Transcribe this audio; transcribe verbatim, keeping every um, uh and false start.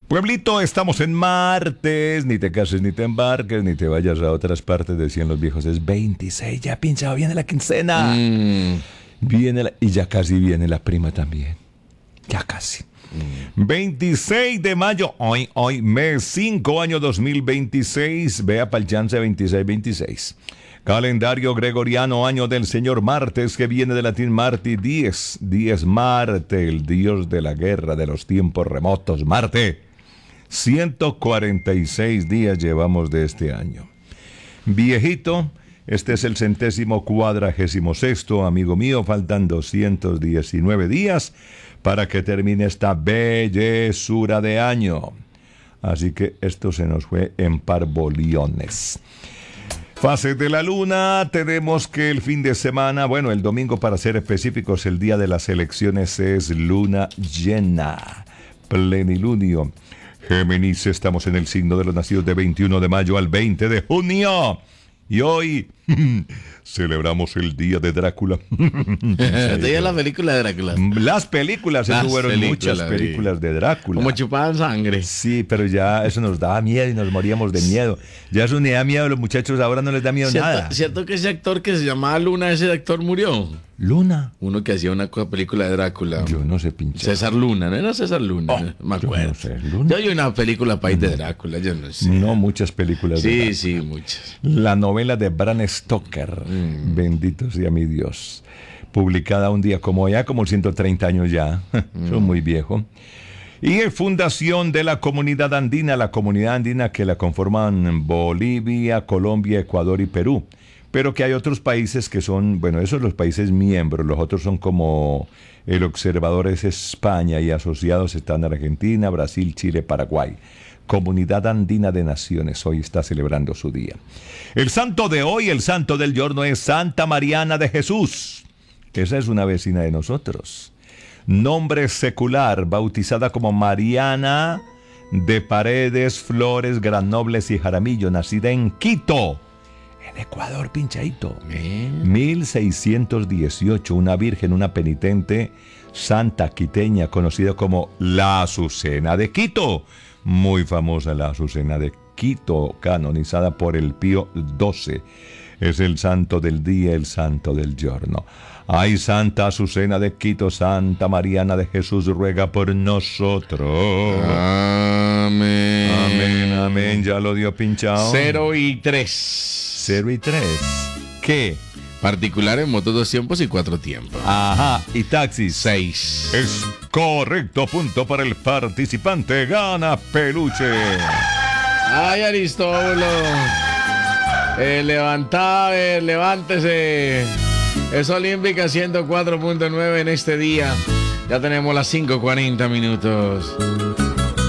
Pueblito, estamos en martes, ni te cases ni te embarques, ni te vayas a otras partes, decían los viejos, es veintiséis, ya pinchado, viene la quincena, mm. viene la, y ya casi viene la prima también, ya casi. Mm. veintiséis de mayo, hoy, hoy, mes cinco, año dos mil veintiséis, vea pa'l chance veintiséis veintiséis. Calendario gregoriano, año del señor Martes, que viene del latín Marti, diez, diez Marte, el dios de la guerra de los tiempos remotos, Marte. ciento cuarenta y seis días llevamos de este año. Viejito, este es el centésimo cuadragésimo sexto, amigo mío, faltan doscientos diecinueve días para que termine esta bellezura de año. Así que esto se nos fue en parboliones. Fase de la luna, tenemos que el fin de semana, bueno, el domingo para ser específicos, el día de las elecciones es luna llena, plenilunio. Géminis, estamos en el signo de los nacidos de veintiuno de mayo al veinte de junio. Y hoy celebramos el día de Drácula. ¿Te dio la película de Drácula? Las películas, Las eso fueron películas, muchas películas sí. de Drácula. Como chupaban sangre. Sí, pero ya eso nos daba miedo y nos moríamos de miedo. Ya eso ni da miedo a los muchachos, ahora no les da miedo ¿Cierto, nada. ¿Cierto que ese actor que se llamaba Luna, ese actor murió? ¿Luna? Uno que hacía una película de Drácula. Yo no sé pinchar. César Luna, ¿no era César Luna? Oh, me acuerdo. Yo no sé, Luna. Yo vi una película país de Drácula, yo no sé. No, muchas películas de Sí, Drácula. sí, muchas. La novela de Bram Stoker, mm. bendito sea mi Dios, publicada un día como ya, como ciento treinta años ya, mm. soy muy viejo. Y es fundación de la comunidad andina, la comunidad andina que la conforman Bolivia, Colombia, Ecuador y Perú. Pero que hay otros países que son, bueno, esos son los países miembros, los otros son como el observador es España y asociados están Argentina, Brasil, Chile, Paraguay. Comunidad Andina de Naciones, hoy está celebrando su día. El santo de hoy, el santo del giorno es Santa Mariana de Jesús. Esa es una vecina de nosotros. Nombre secular, bautizada como Mariana de Paredes, Flores, Granobles y Jaramillo, nacida en Quito, en Ecuador, pinchadito. mil seiscientos dieciocho, una virgen, una penitente, santa quiteña, conocida como la Azucena de Quito. Muy famosa la Azucena de Quito, canonizada por el Pío doce. Es el santo del día, el santo del giorno. Ay, Santa Azucena de Quito, Santa Mariana de Jesús, ruega por nosotros. Amén. Amén, amén. Ya lo dio pinchado. Cero y tres. Cero y tres. ¿Qué? Particular en motos dos tiempos y cuatro tiempos. Ajá. ¿Y taxis? Seis. Es correcto, punto para el participante. Gana peluche. Ay, Aristóbulo. Eh, levantá, eh, levántese. Es Olímpica ciento cuatro punto nueve en este día. Ya tenemos las cinco cuarenta minutos.